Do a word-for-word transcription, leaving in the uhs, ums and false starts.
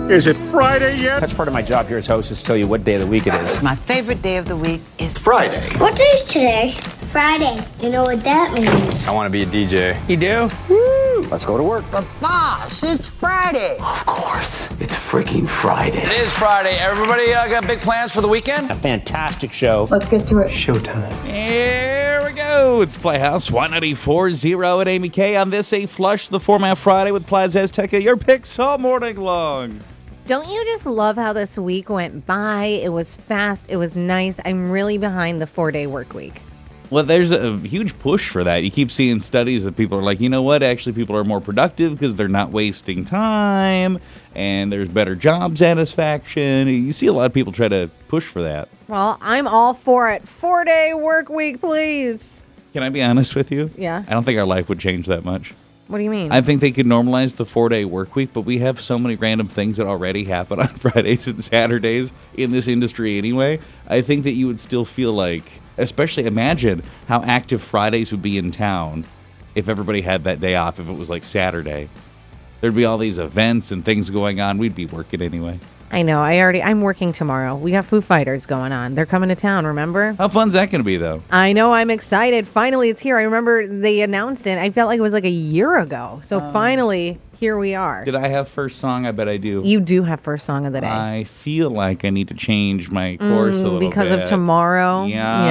Is it Friday yet? That's part of my job here as host, is to tell you what day of the week it is. My favorite day of the week is Friday. What day is today? Friday. You know what that means? I want to be a D J. You do? Woo! Let's go to work. But boss, it's Friday. Of course, it's freaking Friday. It is Friday. Everybody uh, got big plans for the weekend? A fantastic show. Let's get to it. Showtime. Here we go. It's Playhouse one ninety-four point oh at Amy K. On this, a Flush the Format Friday with Plaza Azteca. Your picks all morning long. Don't you just love how this week went by? It was fast. It was nice. I'm really behind the four-day work week. Well, there's a huge push for that. You keep seeing studies that people are like, you know what? Actually, people are more productive because they're not wasting time, and there's better job satisfaction. You see a lot of people try to push for that. Well, I'm all for it. Four-day work week, please. Can I be honest with you? Yeah. I don't think our life would change that much. What do you mean? I think they could normalize the four-day work week, but we have so many random things that already happen on Fridays and Saturdays in this industry anyway. I think that you would still feel like, especially imagine how active Fridays would be in town if everybody had that day off, if it was like Saturday. There'd be all these events and things going on. We'd be working anyway. I know. I already. I'm working tomorrow. We got Foo Fighters going on. They're coming to town, remember? How fun's that going to be, though? I know. I'm excited. Finally, it's here. I remember they announced it. I felt like it was like a year ago. So um, finally, here we are. Did I have first song? I bet I do. You do have first song of the day. I feel like I need to change my course mm, a little because bit. Because of tomorrow? Yeah.